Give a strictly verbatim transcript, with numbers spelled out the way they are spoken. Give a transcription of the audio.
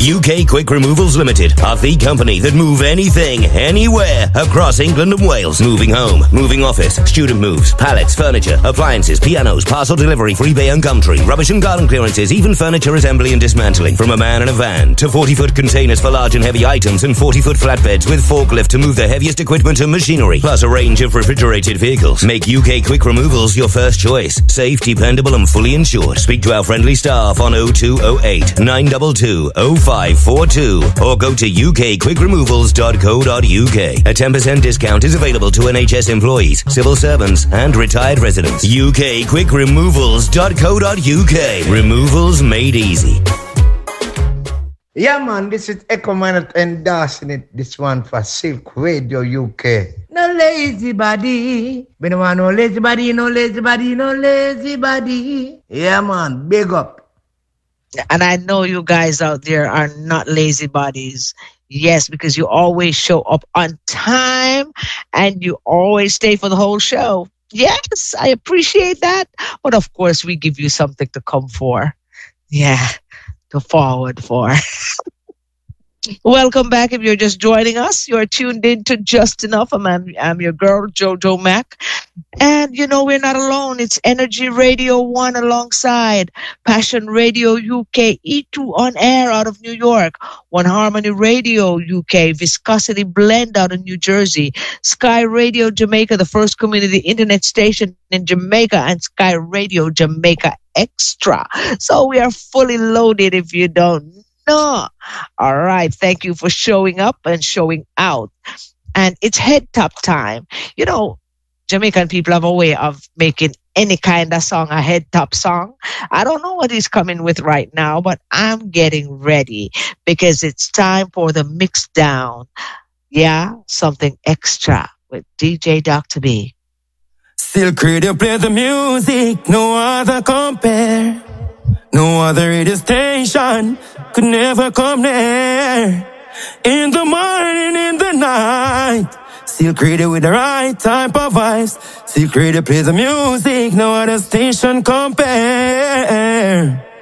U K Quick Removals Limited are the company that move anything, anywhere across England and Wales. Moving home, moving office, student moves, pallets, furniture, appliances, pianos, parcel delivery, free bay and gumtree, rubbish and garden clearances, even furniture assembly and dismantling. From a man in a van to forty-foot containers for large and heavy items and forty-foot flatbeds with forklift to move the heaviest equipment and machinery, plus a range of refrigerated vehicles. Make U K Quick Removals your first choice. Safe, dependable and fully insured. Speak to our friendly staff on oh two oh eight, nine two two, oh five four two or go to u k quick removals dot co dot u k. A ten percent discount is available to N H S employees, civil servants and retired residents. u k quick removals dot co dot u k. Removals made easy. Yeah, man, this is Echo Man endorsing it. This one for Silk Radio U K. No lazy body. We don't want no lazy body, no lazy body, no lazy body. Yeah, man, big up. And I know you guys out there are not lazy bodies. Yes, because you always show up on time and you always stay for the whole show. Yes, I appreciate that. But of course, we give you something to come for. Yeah, to forward for. Welcome back. If you're just joining us, you're tuned in to Just Enough. I'm, I'm your girl, Jojo Mac. And, you know, we're not alone. It's Energy Radio one alongside Passion Radio U K, E two on air out of New York, One Harmony Radio U K, Viscosity Blend out of New Jersey, Sky Radio Jamaica, the first community internet station in Jamaica, and Sky Radio Jamaica Extra. So we are fully loaded if you don't know. All right. Thank you for showing up and showing out. And it's head top time. You know, Jamaican people have a way of making any kind of song a head top song. I don't know what he's coming with right now, but I'm getting ready because it's time for the mix down. Yeah, something extra with D J Doctor B. Silk Radio play the music, no other compare. No other radio station could never come near. In the morning, in the night, Silk Radio with the right type of vibes. Silk Radio plays the music, no other station compare.